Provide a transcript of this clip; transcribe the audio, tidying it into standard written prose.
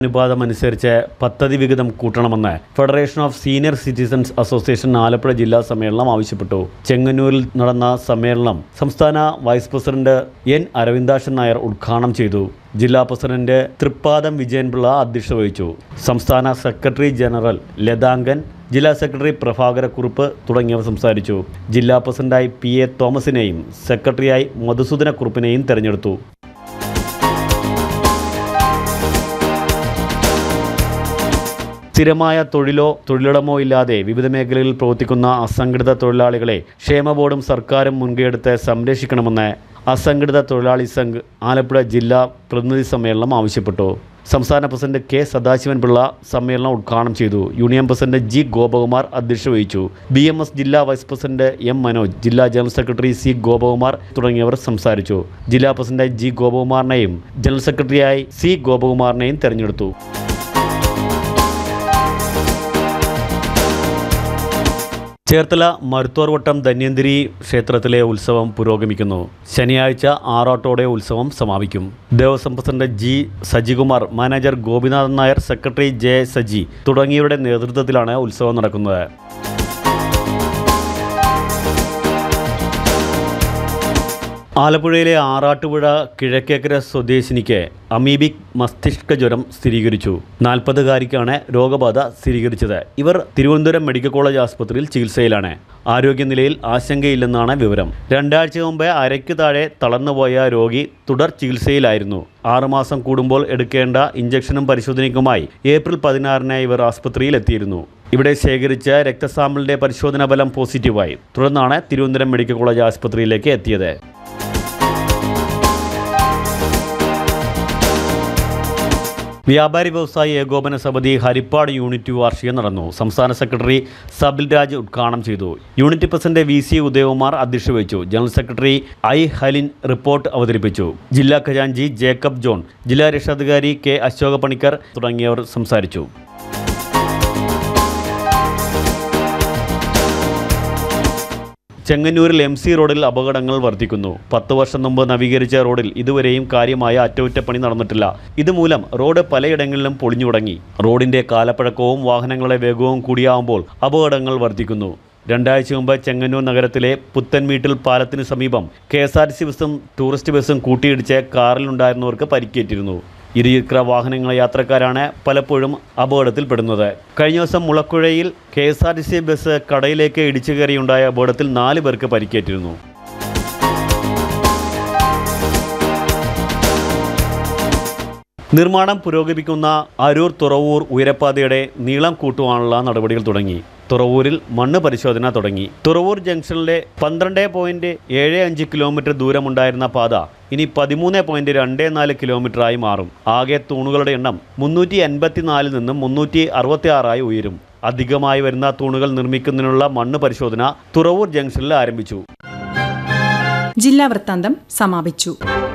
അനുപാതമനുസരിച്ച് പദ്ധതി വിഹിതം കൂട്ടണമെന്ന് federation of senior citizens association Alappuzha ജില്ലാ സമ്മേളനം ആവശ്യപ്പെട്ടു. ചെങ്ങന്നൂരിൽ നടന്ന സമ്മേളനം സംസ്ഥാന vice president N Aravindakshan Nair ഉദ്ഘാടനം ചെയ്തു. ജില്ലാ പ്രസിഡന്റ് തൃപ്പാദം വിജയൻപിള്ള അധ്യക്ഷത വഹിച്ചു. സംസ്ഥാന സെക്രട്ടറി ജനറൽ ലതാങ്കൻ, ജില്ലാ സെക്രട്ടറി പ്രഭാകരക്കുറുപ്പ് തുടങ്ങിയവർ സംസാരിച്ചു. ജില്ലാ പ്രസിഡന്റായി PA തോമസിനെയും സെക്രട്ടറിയായി മധുസൂദനക്കുറുപ്പിനെയും തെരഞ്ഞെടുത്തു. സ്ഥിരമായ തൊഴിലോ തൊഴിലിടമോ ഇല്ലാതെ വിവിധ മേഖലകളിൽ പ്രവർത്തിക്കുന്ന അസംഘടിത തൊഴിലാളികളെ ക്ഷേമ ബോർഡും സർക്കാരും മുൻകൈയെടുത്ത് സംരക്ഷിക്കണമെന്ന് അസംഘടിത തൊഴിലാളി സംഘ് ആലപ്പുഴ ജില്ലാ പ്രതിനിധി സമ്മേളനം ആവശ്യപ്പെട്ടു. സംസ്ഥാന പ്രസിഡന്റ് K സദാശിവൻപിള്ള സമ്മേളനം ഉദ്ഘാടനം ചെയ്തു. യൂണിയൻ പ്രസിഡന്റ് G ഗോപകുമാർ അധ്യക്ഷത വഹിച്ചു. BMS ജില്ലാ വൈസ് പ്രസിഡന്റ് M മനോജ്, ജില്ലാ ജനറൽ സെക്രട്ടറി C ഗോപകുമാർ തുടങ്ങിയവർ സംസാരിച്ചു. ജില്ലാ പ്രസിഡന്റായി G ഗോപകുമാറിനെയും ജനറൽ സെക്രട്ടറിയായി C ഗോപകുമാറിനെയും തെരഞ്ഞെടുത്തു. ചേർത്തല മരുത്തോർവട്ടം ധന്വന്തരി ക്ഷേത്രത്തിലെ ഉത്സവം പുരോഗമിക്കുന്നു. ശനിയാഴ്ച ആറാട്ടോടെ ഉത്സവം സമാപിക്കും. Devaswom president G Sajikumar, manager Gopinathan Nair, secretary J Saji തുടങ്ങിയവരുടെ നേതൃത്വത്തിലാണ് ഉത്സവം നടക്കുന്നത്. ആലപ്പുഴയിലെ ആറാട്ടുപുഴ കിഴക്കേക്കര സ്വദേശിനിക്ക് അമീബിക് മസ്തിഷ്ക ജ്വരം സ്ഥിരീകരിച്ചു. 40-കാരിക്കാണ് രോഗബാധ സ്ഥിരീകരിച്ചത്. ഇവർ തിരുവനന്തപുരം മെഡിക്കൽ കോളേജ് ആശുപത്രിയിൽ ചികിത്സയിലാണ്. ആരോഗ്യനിലയിൽ ആശങ്കയില്ലെന്നാണ് വിവരം. 2 ആഴ്ച മുമ്പ് അരയ്ക്ക് താഴെ തളർന്നുപോയ രോഗി തുടർ ചികിത്സയിലായിരുന്നു. 6 മാസം കൂടുമ്പോൾ എടുക്കേണ്ട ഇഞ്ചക്ഷനും പരിശോധനയ്ക്കുമായി ഏപ്രിൽ 16-ന് ഇവർ ആശുപത്രിയിൽ എത്തിയിരുന്നു. ഇവിടെ ശേഖരിച്ച രക്തസാമ്പിളിൻ്റെ പരിശോധനാ ഫലം പോസിറ്റീവായി. തുടർന്നാണ് തിരുവനന്തപുരം മെഡിക്കൽ കോളേജ് ആശുപത്രിയിലേക്ക് എത്തിയത്. വ്യാപാരി വ്യവസായി ഏകോപന സമിതി ഹരിപ്പാട് യൂണിറ്റ് വാർഷികം നടന്നു. സംസ്ഥാന സെക്രട്ടറി സബിൽ രാജ് ഉദ്ഘാടനം ചെയ്തു. യൂണിറ്റ് പ്രസിഡന്റ് VC ഉദയകുമാർ അധ്യക്ഷത വഹിച്ചു. ജനറൽ സെക്രട്ടറി I ഹലിൻ റിപ്പോർട്ട് അവതരിപ്പിച്ചു. ജില്ലാ ഖജാൻജി ജേക്കബ് ജോൺ, ജില്ലാ രക്ഷാധികാരി K അശോക പണിക്കർ തുടങ്ങിയവർ സംസാരിച്ചു. ചെങ്ങന്നൂരിൽ MC റോഡിൽ അപകടങ്ങൾ വർദ്ധിക്കുന്നു. 10 വർഷം മുമ്പ് നവീകരിച്ച റോഡിൽ ഇതുവരെയും കാര്യമായ അറ്റകുറ്റപ്പണി നടന്നിട്ടില്ല. ഇതുമൂലം റോഡ് പലയിടങ്ങളിലും പൊളിഞ്ഞു തുടങ്ങി. റോഡിന്റെ കാലപ്പഴക്കവും വാഹനങ്ങളുടെ വേഗവും കൂടിയാവുമ്പോൾ അപകടങ്ങൾ വർദ്ധിക്കുന്നു. 2 ആഴ്ച മുമ്പ് ചെങ്ങന്നൂർ നഗരത്തിലെ പുത്തൻമീട്ടിൽ പാലത്തിന് സമീപം KSRTC ബസും ടൂറിസ്റ്റ് ബസും കൂട്ടിയിടിച്ച് കാറിലുണ്ടായിരുന്നവർക്ക് പരിക്കേറ്റിരുന്നു. ഇരുചക്ര വാഹനങ്ങളെ യാത്രക്കാരാണ് പലപ്പോഴും അപകടത്തിൽപ്പെടുന്നത്. കഴിഞ്ഞ ദിവസം മുളക്കുഴയിൽ KSRTC ബസ് കടയിലേക്ക് ഇടിച്ചു കയറിയുണ്ടായ അപകടത്തിൽ 4 പേർക്ക് പരിക്കേറ്റിരുന്നു. നിർമ്മാണം പുരോഗമിക്കുന്ന അരൂർ തുറവൂർ ഉയരപ്പാതയുടെ നീളം കൂട്ടുവാനുള്ള നടപടികൾ തുടങ്ങി. തുറവൂരിൽ മണ്ണ് പരിശോധന തുടങ്ങി. തുറവൂർ ജംഗ്ഷനിലെ 12.75 കിലോമീറ്റർ ദൂരമുണ്ടായിരുന്ന പാത ഇനി 13.24 കിലോമീറ്ററായി മാറും. ആകെ തൂണുകളുടെ എണ്ണം 384 നിന്നും 366 ഉയരും. അധികമായി വരുന്ന തൂണുകൾ നിർമ്മിക്കുന്നതിനുള്ള മണ്ണ് പരിശോധന തുറവൂർ ജംഗ്ഷനിൽ ആരംഭിച്ചു. ജില്ലാ വൃത്താന്തം സമാപിച്ചു.